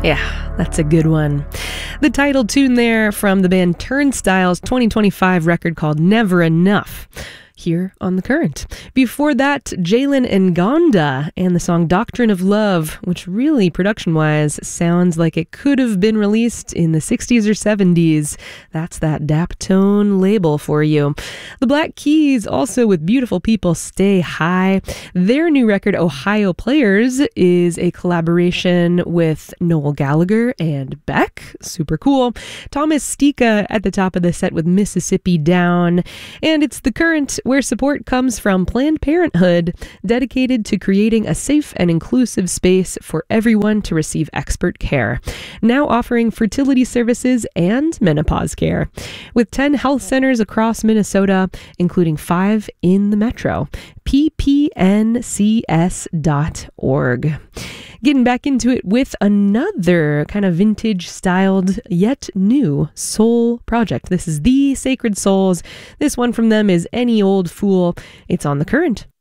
Yeah, that's a good one. The title tune there from the band Turnstile's 2025 record called Never Enough, here on The Current. Before that, Jalen Ngonda and the song Doctrine of Love, which really, production-wise, sounds like it could have been released in the 60s or 70s. That's that Daptone label for you. The Black Keys, also with Beautiful People Stay High. Their new record, Ohio Players, is a collaboration with Noel Gallagher and Beck. Super cool. Thomas Stika at the top of the set with Mississippi Down. And it's The Current, where support comes from Planned Parenthood, dedicated to creating a safe and inclusive space for everyone to receive expert care, now offering fertility services and menopause care, with 10 health centers across Minnesota, including 5 in the metro. ppncs.org. Getting back into it with another kind of vintage styled yet new soul project. This is The Sacred Souls. This one from them is Any Old Fool. It's on The Current.